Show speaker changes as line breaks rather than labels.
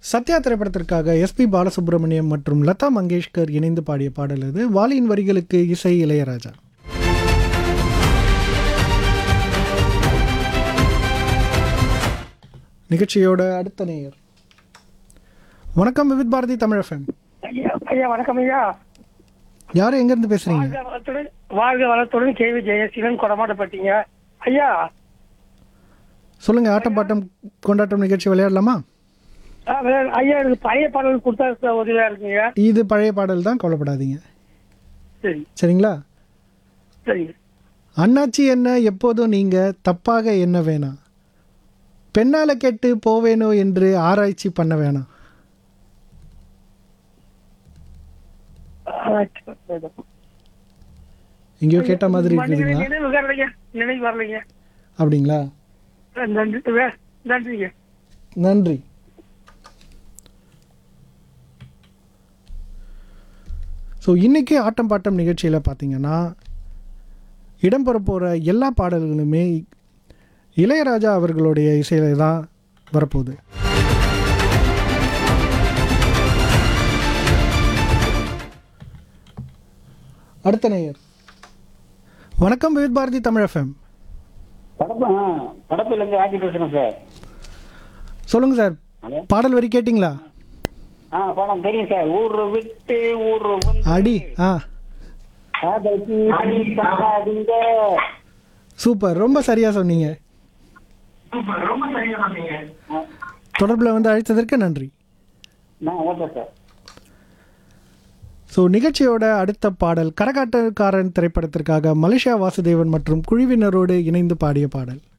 சத்யா திரைப்படத்திற்காக எஸ்பி பாலசுப்ரமணியம் மற்றும் லதா மங்கேஷ்கர் இணைந்து பாடிய பாடல் அது. வாலியின் வரிகளுக்கு இசை இளையராஜா. நிகழ்ச்சியோட அடுத்த நேயர். வணக்கம், விவித் பாரதி தமிழ் எஃப்எம்.
ஐயா வணக்கம் ஐயா.
யாரும் எங்கேருந்து பேசுறீங்க?
வாழ்க வளத்துடன் கேவி ஜெயசீலன் கொடமாட்டப்பட்டீங்க ஐயா.
சொல்லுங்க, ஆட்டம் பாட்டம் கொண்டாட்டம் நிகழ்ச்சி விளையாடலாமா?
ஐயா எனக்கு பழைய பாடல் கொடுத்தா உதவியா இருக்குங்க.
இது பழைய பாடல் தான், கவலைப்படாதீங்க.
சரி
சரிங்களா?
சரி.
அண்ணாச்சி என்ன எப்போதும் நீங்க தப்பாக என்ன வேணாம், பெண்ணால கேட்டு போவேனோ என்று ஆராய்ச்சி பண்ண வேணாம். எங்கேயோ கேட்ட மாதிரி இருக்குதுங்களா?
நினைவு வரலைங்க.
அப்படிங்களா?
நன்றிங்க.
நன்றி. ஸோ இன்றைக்கி ஆட்டம் பாட்டம் நிகழ்ச்சியில் பார்த்தீங்கன்னா இடம்பெற போகிற எல்லா பாடல்களுமே இளையராஜா அவர்களுடைய இசையில் தான் வரப்போகுது. அடுத்த நேயர். வணக்கம், விவித் பாரதி தமிழ் எஃப்எம்.
படப்பிலிருந்து ஆக்கி பேசுறேன் சார்.
சொல்லுங்கள் சார், பாடல் வரி கேட்டிங்களா?
படம் தெரியும் சார். ஊர் விட்டு ஊர்
அடி. சூப்பர், ரொம்ப சரியா சொன்னீங்க. தொடர்பில் வந்து அழைத்ததற்கு நன்றி.
Okay sir.
ஸோ நிகழ்ச்சியோட அடுத்த பாடல் கரகாட்டக்காரன் திரைப்படத்திற்காக மலேசியா வாசுதேவன் மற்றும் குழுவினரோடு இணைந்து பாடிய பாடல்.